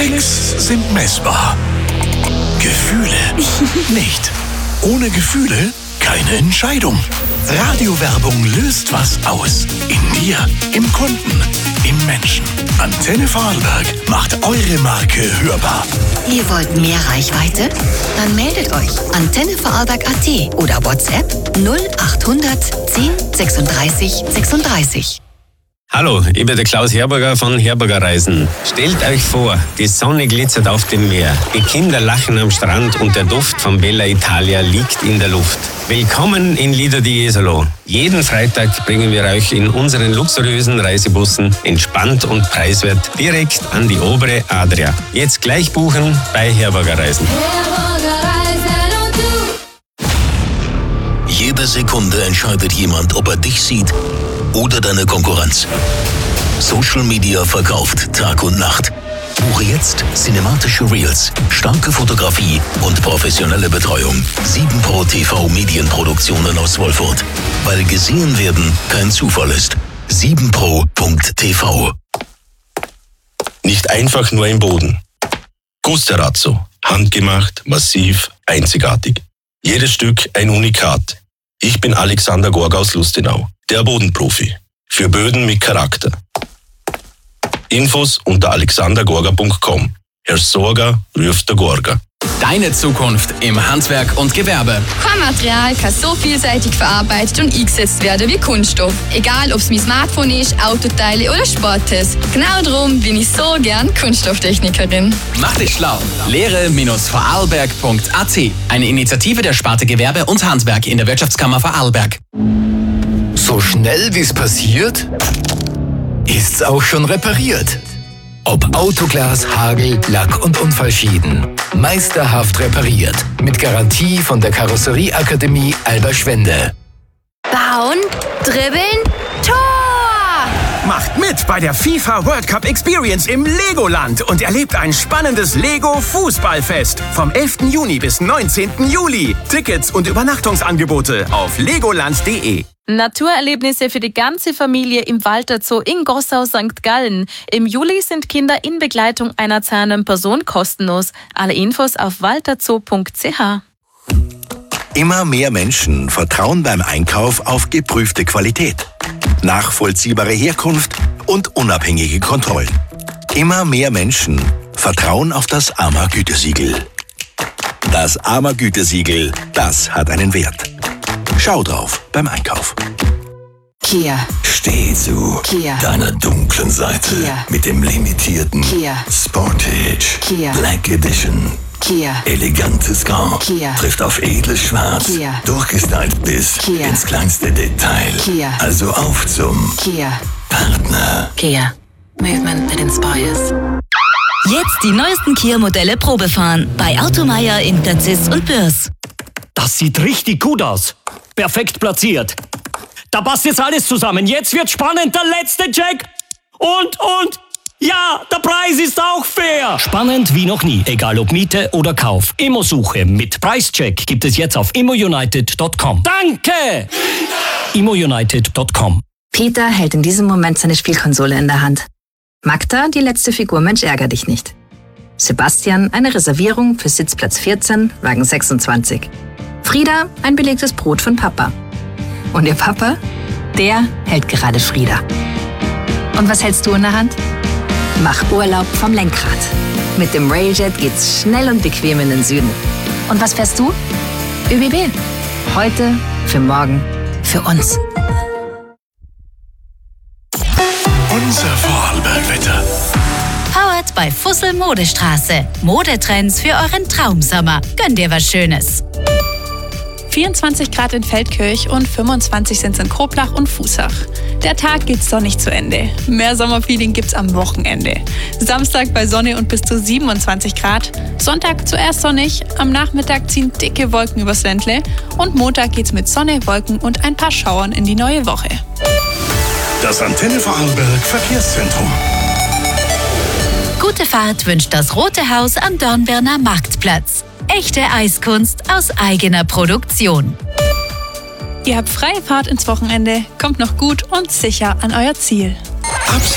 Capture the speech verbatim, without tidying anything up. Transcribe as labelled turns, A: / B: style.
A: Klicks sind messbar. Gefühle nicht. Ohne Gefühle keine Entscheidung. Radiowerbung löst was aus. In dir, im Kunden, im Menschen. Antenne Vorarlberg macht eure Marke hörbar.
B: Ihr wollt mehr Reichweite? Dann meldet euch. Antenne Vorarlberg Punkt at oder WhatsApp null achthundert zehn sechsunddreißig sechsunddreißig.
C: Hallo, ich bin der Klaus Herberger von Herberger Reisen. Stellt euch vor, die Sonne glitzert auf dem Meer, die Kinder lachen am Strand und der Duft von Bella Italia liegt in der Luft. Willkommen in Lido di Jesolo. Jeden Freitag bringen wir euch in unseren luxuriösen Reisebussen entspannt und preiswert direkt an die obere Adria. Jetzt gleich buchen bei Herberger Reisen.
A: Jede Sekunde entscheidet jemand, ob er dich sieht oder deine Konkurrenz. Social Media verkauft Tag und Nacht. Buche jetzt cinematische Reels, starke Fotografie und professionelle Betreuung. sieben Pro T V Medienproduktionen aus Wolfurt. Weil gesehen werden kein Zufall ist. sieben pro Punkt t v.
D: Nicht einfach nur im Boden. Gusterazzo. Handgemacht, massiv, einzigartig. Jedes Stück ein Unikat. Ich bin Alexander Gorga aus Lustenau, der Bodenprofi. Für Böden mit Charakter. Infos unter alexander gorga punkt com. Herr Sorger ruft der Gorga.
E: Deine Zukunft im Handwerk und Gewerbe.
F: Kein Material kann so vielseitig verarbeitet und eingesetzt werden wie Kunststoff. Egal, ob es mein Smartphone ist, Autoteile oder Sportes. Genau darum bin ich so gern Kunststofftechnikerin.
E: Mach dich schlau. Lehre Vorarlberg punkt at. Eine Initiative der Sparte Gewerbe und Handwerk in der Wirtschaftskammer Vorarlberg.
G: So schnell wie es passiert, ist's auch schon repariert. Ob Autoglas, Hagel, Lack und Unfallschäden. Meisterhaft repariert. Mit Garantie von der Karosserieakademie Alberschwende.
F: Bauen, dribbeln, Tor!
H: Macht mit bei der FIFA World Cup Experience im Legoland und erlebt ein spannendes Lego-Fußballfest vom elften Juni bis neunzehnten Juli. Tickets und Übernachtungsangebote auf legoland punkt de.
I: Naturerlebnisse für die ganze Familie im Walter Zoo in Gossau Sankt Gallen. Im Juli sind Kinder in Begleitung einer zahnenden Person kostenlos. Alle Infos auf walterzoo punkt c h.
J: Immer mehr Menschen vertrauen beim Einkauf auf geprüfte Qualität, nachvollziehbare Herkunft und unabhängige Kontrollen. Immer mehr Menschen vertrauen auf das A M A-Gütesiegel. Das A M A-Gütesiegel, das hat einen Wert. Schau drauf beim Einkauf.
B: Kia.
J: Steh zu
B: Kia.
J: deiner dunklen Seite
B: Kia.
J: mit dem limitierten
B: Kia.
J: Sportage
B: Kia.
J: Black Edition.
B: Kia.
J: Elegantes Grau
B: Kia.
J: trifft auf edles Schwarz,
B: Kia.
J: durchgestylt bis
B: Kia.
J: ins kleinste Detail.
B: Kia.
J: Also auf zum
B: Kia.
J: Partner.
B: Kia. Movement that inspires.
K: Jetzt die neuesten Kia-Modelle Probefahren bei Automeier in Götzis und Bürs.
L: Das sieht richtig gut aus. Perfekt platziert. Da passt jetzt alles zusammen. Jetzt wird spannend, der letzte Check. Und, und, ja, der Preis ist auch fair. Spannend wie noch nie, egal ob Miete oder Kauf. Immo-Suche mit Preischeck gibt es jetzt auf immounited punkt com. Danke! immounited punkt com.
M: Peter hält in diesem Moment seine Spielkonsole in der Hand. Magda, die letzte Figur Mensch ärger dich nicht. Sebastian, eine Reservierung für Sitzplatz vierzehn, Wagen sechsundzwanzig. Frieda, ein belegtes Brot von Papa. Und ihr Papa? Der hält gerade Frieda. Und was hältst du in der Hand? Mach Urlaub vom Lenkrad. Mit dem Railjet geht's schnell und bequem in den Süden. Und was fährst du? ÖBB. Heute, für morgen, für uns.
A: Unser Vorarlberg-Wetter.
K: Powered bei Fussel Modestraße. Modetrends für euren Traumsommer. Gönn dir was Schönes.
N: vierundzwanzig Grad in Feldkirch und fünfundzwanzig sind es in Kroblach und Fußach. Der Tag geht sonnig zu Ende. Mehr Sommerfeeling gibt's am Wochenende. Samstag bei Sonne und bis zu siebenundzwanzig Grad. Sonntag zuerst sonnig, am Nachmittag ziehen dicke Wolken übers Ländle und Montag geht's mit Sonne, Wolken und ein paar Schauern in die neue Woche.
A: Das Antenne Vorarlberg Verkehrszentrum.
K: Gute Fahrt wünscht das Rote Haus am Dornbirner Marktplatz. Echte Eiskunst aus eigener Produktion.
N: Ihr habt freie Fahrt ins Wochenende, kommt noch gut und sicher an euer Ziel.